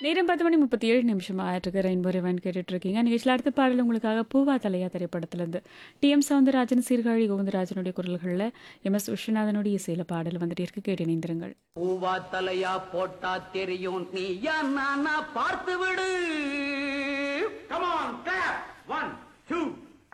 நேரம் 10:37 ஆயிட்டிருக்கு. Rainbow rewind கேட்டுட்டு இருக்கீங்க. நிகழ்ச்சியில் அடுத்த பாடல் உங்களுக்காக பூவா தலையா திரைப்படத்திலிருந்து டி.எம். சௌந்தரராஜன், சீர்காழி கோவிந்தராஜனுடைய குரல்களில் எம்.எஸ். விஸ்வநாதனுடைய இசையில பாடல் வந்துட்டு இருக்கு. கேட்டு இணைந்திருங்கள். பூவா தலையா போட்டா தெரியும் நீயா நானா பார்த்து விடு. Come on clap 1 2